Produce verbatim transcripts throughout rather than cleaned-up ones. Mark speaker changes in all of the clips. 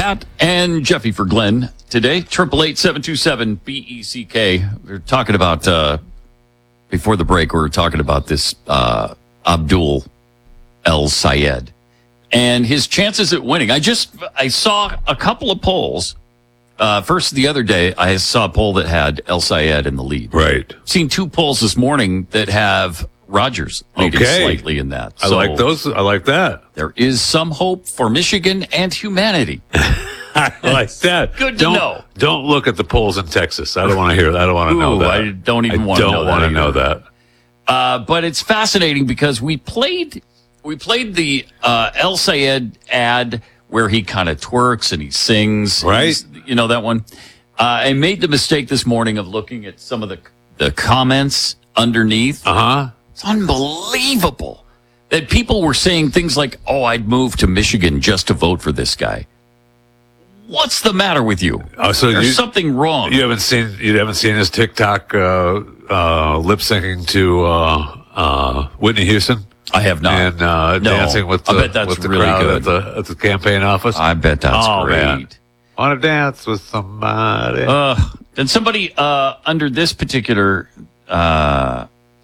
Speaker 1: Pat and Jeffy for Glenn today. Triple eight seven two seven B E C K. We're talking about uh, before the break. We were talking about this uh, Abdul El Sayed and his chances at winning. I just I saw a couple of polls. Uh, first, the other day, I saw a poll that had El Sayed in the lead.
Speaker 2: Right.
Speaker 1: Seen two polls this morning that have Rogers leading
Speaker 2: Okay.
Speaker 1: slightly in that.
Speaker 2: I
Speaker 1: So
Speaker 2: like those. I like that.
Speaker 1: there is some hope for Michigan and humanity.
Speaker 2: I like that.
Speaker 1: Good to
Speaker 2: don't,
Speaker 1: know.
Speaker 2: Don't look at the polls in Texas. I don't want to hear that. I don't want to know
Speaker 1: Ooh,
Speaker 2: that.
Speaker 1: I don't even
Speaker 2: I
Speaker 1: want to
Speaker 2: don't
Speaker 1: know that
Speaker 2: want to
Speaker 1: either.
Speaker 2: know that.
Speaker 1: Uh, but it's fascinating because we played we played the uh, El Sayed ad where he kind of twerks and he sings.
Speaker 2: Right.
Speaker 1: He's- You know that one? Uh, I made the mistake this morning of looking at some of the the comments underneath.
Speaker 2: Uh huh.
Speaker 1: It's unbelievable that people were saying things like, "Oh, I'd move to Michigan just to vote for this guy." What's the matter with you?
Speaker 2: Oh, so
Speaker 1: There's
Speaker 2: you-
Speaker 1: something wrong.
Speaker 2: You haven't seen you haven't seen his TikTok uh, uh, lip syncing to uh, uh, Whitney Houston
Speaker 1: I have not.
Speaker 2: and uh,
Speaker 1: No.
Speaker 2: dancing with
Speaker 1: I
Speaker 2: the,
Speaker 1: bet that's
Speaker 2: with the
Speaker 1: really
Speaker 2: crowd
Speaker 1: good.
Speaker 2: at the at the campaign office.
Speaker 1: I bet that's
Speaker 2: Oh,
Speaker 1: great.
Speaker 2: man. Want to dance with somebody?
Speaker 1: Uh, and somebody uh, under this particular uh,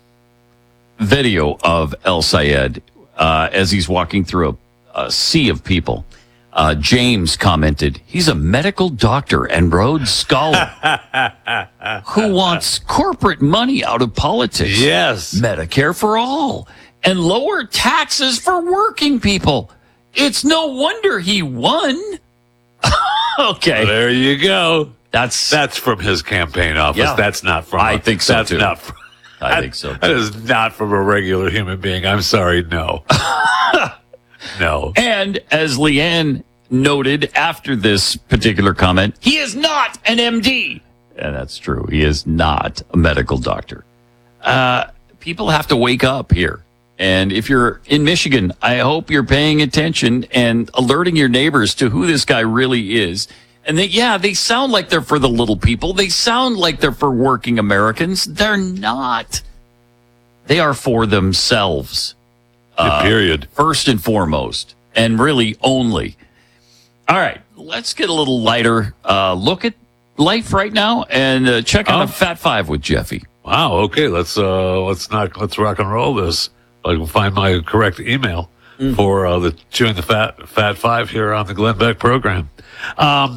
Speaker 1: video of El Sayed, uh, as he's walking through a, a sea of people, uh, James commented, "He's a medical doctor and Rhodes Scholar who wants corporate money out of politics.
Speaker 2: Yes.
Speaker 1: Medicare for all and lower taxes for working people. It's no wonder he won." Okay,
Speaker 2: There you go.
Speaker 1: that's
Speaker 2: That's from his campaign office.
Speaker 1: Yeah.
Speaker 2: That's not from.
Speaker 1: I think so,
Speaker 2: That's
Speaker 1: too.
Speaker 2: not. From,
Speaker 1: I think so.
Speaker 2: That is not from a regular human being. I'm sorry. No. No.
Speaker 1: And as Leanne noted after this particular comment, he is not an M D. And that's true. He is not a medical doctor. Uh, people have to wake up here. And if you're in Michigan, I hope you're paying attention and alerting your neighbors to who this guy really is. And that, yeah, they sound like they're for the little people. They sound like they're for working Americans. They're not. They are for themselves. Uh,
Speaker 2: Period.
Speaker 1: First and foremost, and really only. All right, let's get a little lighter uh, look at life right now and uh, check out
Speaker 2: Oh.
Speaker 1: a Fat Five with Jeffy.
Speaker 2: Wow. Okay. Let's uh let's not let's rock and roll this. I can find my correct email
Speaker 1: Mm.
Speaker 2: for uh, the chewing the fat fat five here on the Glenn Beck program. Um,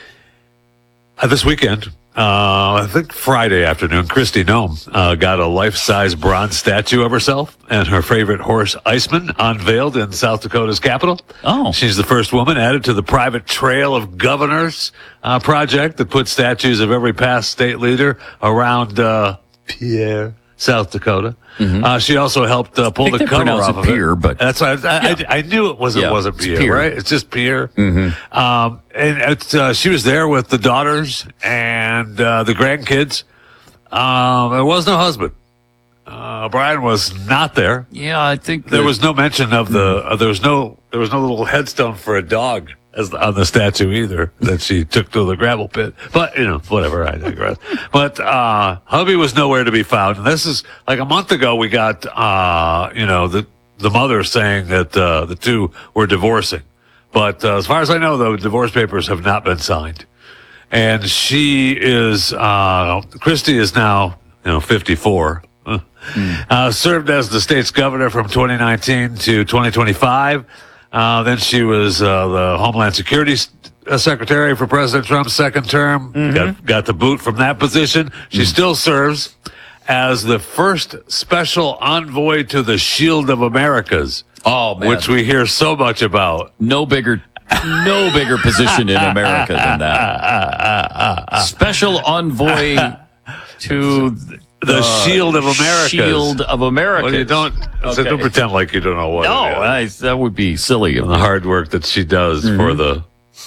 Speaker 2: uh, this weekend, uh, I think Friday afternoon, Christy Nome uh, got a life-size bronze statue of herself and her favorite horse, Iceman, unveiled in South Dakota's capital.
Speaker 1: Oh.
Speaker 2: She's the first woman added to the private Trail of Governors uh, project that puts statues of every past state leader around uh, Pierre, South Dakota. Uh, she also helped uh, pull
Speaker 1: Mm-hmm. I think
Speaker 2: the
Speaker 1: they
Speaker 2: cover
Speaker 1: pronounce
Speaker 2: off
Speaker 1: it
Speaker 2: of
Speaker 1: Pierre,
Speaker 2: it.
Speaker 1: but-
Speaker 2: That's why I, I, I, I knew it wasn't
Speaker 1: Yeah,
Speaker 2: wasn't
Speaker 1: it's
Speaker 2: Pierre,
Speaker 1: Pierre.
Speaker 2: right? It's just Pierre.
Speaker 1: Mm-hmm.
Speaker 2: Um, and it's, uh, she was there with the daughters and uh, the grandkids. Um, there was no husband. Uh, Brian was not there.
Speaker 1: Yeah, I think
Speaker 2: There
Speaker 1: that-
Speaker 2: was no mention of the. Uh, there was no. There was no little headstone for a dog as on the statue either that she took to the gravel pit. But you know, whatever. I digress. But uh, hubby was nowhere to be found. And this is like a month ago. We got uh, you know the the mother saying that uh, the two were divorcing. But uh, as far as I know, the divorce papers have not been signed. And she is uh, Christy is now you know fifty-four. Uh, served as the state's governor from twenty nineteen to twenty twenty-five. Uh, then she was uh, the Homeland Security uh, Secretary for President Trump's second term. Got, got the boot from that position. She still serves as the first special envoy to the Shield of Americas,
Speaker 1: Oh, man.
Speaker 2: which we hear so much about.
Speaker 1: no bigger, no bigger position in America than that. Special envoy to
Speaker 2: The Shield of Americas.
Speaker 1: Shield of America.
Speaker 2: Well, you don't, so
Speaker 1: Okay.
Speaker 2: don't pretend like you don't know what
Speaker 1: No,
Speaker 2: it is.
Speaker 1: I, that would be silly. Of
Speaker 2: The
Speaker 1: me.
Speaker 2: hard work that she does for the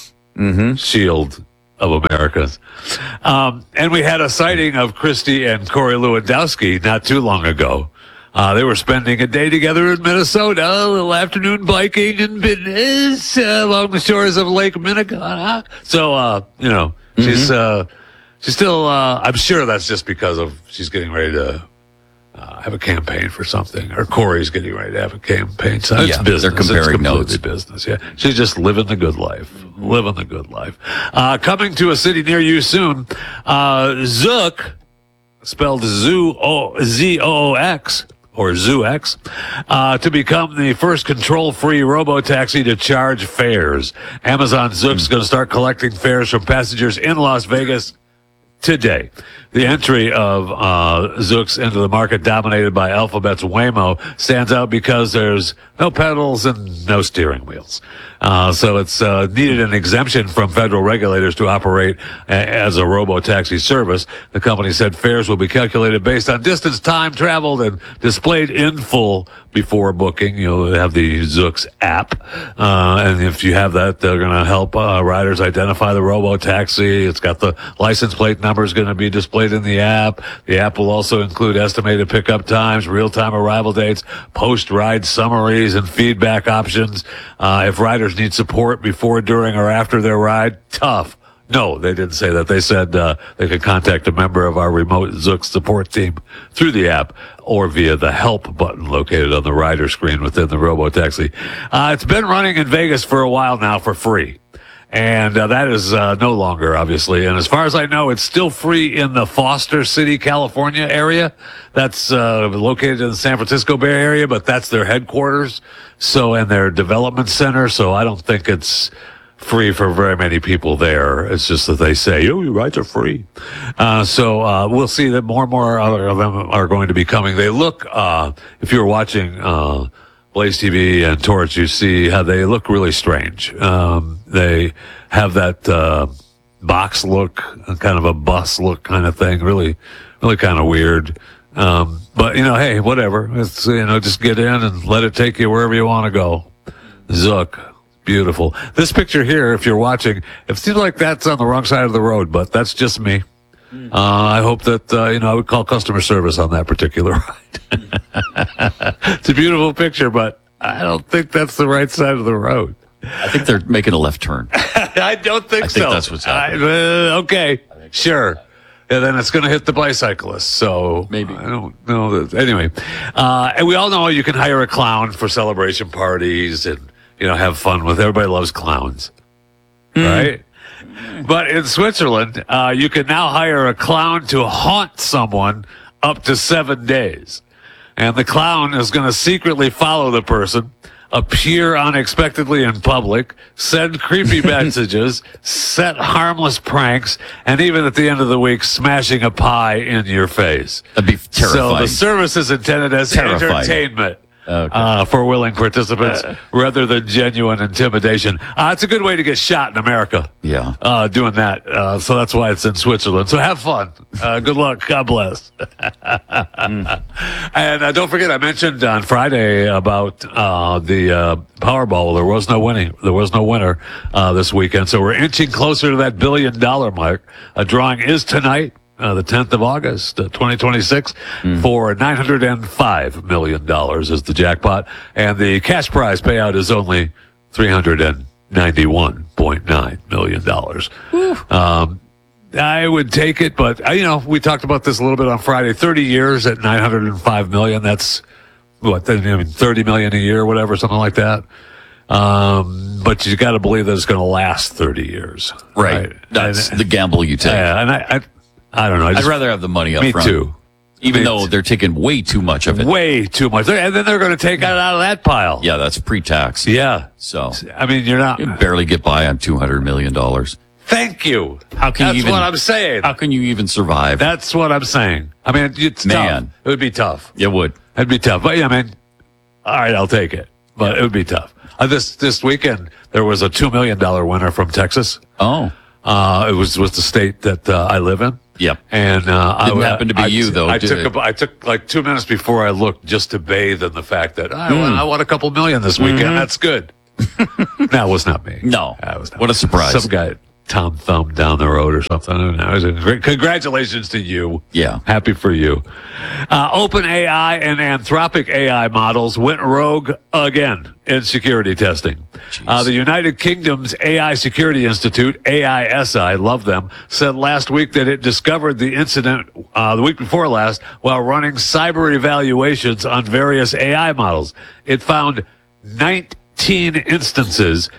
Speaker 2: Shield of Americas. Um, and we had a sighting of Christy and Corey Lewandowski not too long ago. Uh, they were spending a day together in Minnesota, a little afternoon biking and business uh, along the shores of Lake Minnetonka. So, uh, you know, she's, uh, she's still, uh, I'm sure that's just because of, she's getting ready to uh, have a campaign for something, or Corey's getting ready to have a campaign. So it's
Speaker 1: Yeah,
Speaker 2: business.
Speaker 1: they're comparing
Speaker 2: it's completely
Speaker 1: notes.
Speaker 2: business. Yeah, she's just living the good life, living the good life. Uh, coming to a city near you soon, uh, Zook, spelled Zoo O Z O O X. Or ZooX, uh, to become the first control-free robo-taxi to charge fares. Amazon Zook's going to start collecting fares from passengers in Las Vegas today. The entry of uh, Zoox into the market dominated by Alphabet's Waymo stands out because there's no pedals and no steering wheels. Uh, so it's uh, needed an exemption from federal regulators to operate a- as a robo-taxi service. The company said fares will be calculated based on distance, time traveled, and displayed in full before booking. You'll have the Zoox app. Uh, and if you have that, they're going to help uh, riders identify the robo-taxi. It's got the license plate numbers going to be displayed in the app. The app will also include estimated pickup times, real-time arrival dates, post-ride summaries, and feedback options. Uh, if riders need support before, during, or after their ride, tough. No, they didn't say that. They said uh, they could contact a member of our remote Zook support team through the app or via the help button located on the rider screen within the robo-taxi. Uh, it's been running in Vegas for a while now for free. And uh, that is uh, no longer, obviously. And as far as I know, it's still free in the Foster City, California area. That's uh, located in the San Francisco Bay Area, but that's their headquarters. So, and their development center. So I don't think it's free for very many people there. It's just that they say, oh, your rides are free. Uh, so uh, we'll see that more and more of them are going to be coming. They look, uh, if you're watching uh, Blaze T V and Torch, you see how they look really strange. Um, they have that uh, box look, kind of a bus look kind of thing. Really, really kind of weird. Um, but, you know, hey, whatever. It's, you know, just get in and let it take you wherever you want to go. Zook. Beautiful. This picture here, if you're watching, it seems like that's on the wrong side of the road, but that's just me. Uh, I hope that, uh, you know, I would call customer service on that particular ride. It's a beautiful picture, but I don't think that's the right side of the road.
Speaker 1: I think they're making a left turn.
Speaker 2: I don't think
Speaker 1: I
Speaker 2: so.
Speaker 1: think that's what's happening.
Speaker 2: I, uh, okay, sure. And then it's going to hit the bicyclists. So
Speaker 1: Maybe.
Speaker 2: I don't know. That, anyway, uh, and we all know you can hire a clown for celebration parties and, you know, have fun with. Everybody loves clowns, right? But in Switzerland, uh, you can now hire a clown to haunt someone up to seven days. And the clown is going to secretly follow the person, appear unexpectedly in public, send creepy messages, set harmless pranks, and even at the end of the week, smashing a pie in your face.
Speaker 1: That'd be
Speaker 2: So
Speaker 1: terrifying.
Speaker 2: the service is intended as
Speaker 1: Terrifying.
Speaker 2: entertainment.
Speaker 1: Okay.
Speaker 2: Uh, for willing participants rather than genuine intimidation. Uh, it's a good way to get shot in America.
Speaker 1: Yeah.
Speaker 2: Uh, doing that. Uh, so that's why it's in Switzerland. So have fun. Uh, good luck. God bless. mm. And uh, don't forget, I mentioned on Friday about uh, the uh, Powerball. There was no winning. There was no winner uh, this weekend. So we're inching closer to that billion dollar mark. A drawing is tonight. Uh, the tenth of August, uh, twenty twenty-six, mm. for nine hundred five million dollars is the jackpot. And the cash prize payout is only three hundred ninety-one point nine million dollars. Um, I would take it, but, uh, you know, we talked about this a little bit on Friday. thirty years at nine hundred five million dollars. That's, what, I mean, thirty million dollars a year, whatever, something like that. Um, but you got to believe that it's going to last thirty years.
Speaker 1: Right.
Speaker 2: right?
Speaker 1: That's
Speaker 2: and,
Speaker 1: the gamble you take.
Speaker 2: Yeah, and I... I I don't know. I just,
Speaker 1: I'd rather have the money up
Speaker 2: me
Speaker 1: front.
Speaker 2: too.
Speaker 1: Even
Speaker 2: Me
Speaker 1: though
Speaker 2: too.
Speaker 1: they're taking way too much of it.
Speaker 2: Way too much. And then they're going to take it out of that pile.
Speaker 1: Yeah, that's pre-tax.
Speaker 2: Yeah.
Speaker 1: So
Speaker 2: I mean, you're not.
Speaker 1: you barely get by on two hundred million dollars.
Speaker 2: Thank you.
Speaker 1: How can
Speaker 2: That's
Speaker 1: you even,
Speaker 2: what I'm saying.
Speaker 1: How can you even survive?
Speaker 2: That's what I'm saying. I mean, it's
Speaker 1: Man.
Speaker 2: tough. It would be tough.
Speaker 1: it would.
Speaker 2: It'd be tough. But yeah, I mean, all right, I'll take it. But it would be tough. Uh, this this weekend, there was a two million dollars winner from Texas.
Speaker 1: Oh.
Speaker 2: Uh, it was, was the state that uh, I live in.
Speaker 1: Yep.
Speaker 2: And uh,
Speaker 1: Didn't
Speaker 2: I,
Speaker 1: happen to be
Speaker 2: I,
Speaker 1: you, though,
Speaker 2: I
Speaker 1: did
Speaker 2: took
Speaker 1: it?
Speaker 2: a, I took like two minutes before I looked just to bathe in the fact that I,
Speaker 1: Mm.
Speaker 2: won, I won a couple million this weekend.
Speaker 1: Mm-hmm.
Speaker 2: That's good. That was not me.
Speaker 1: No.
Speaker 2: That was not
Speaker 1: What a
Speaker 2: me.
Speaker 1: surprise.
Speaker 2: Some guy Tom Thumb down the road or something. Who knows? Congratulations to you.
Speaker 1: Yeah.
Speaker 2: Happy for you. Uh, OpenAI and Anthropic A I models went rogue again in security testing. Uh, the United Kingdom's A I Security Institute, A I S I, love them, said last week that it discovered the incident uh, the week before last while running cyber evaluations on various A I models. It found nineteen instances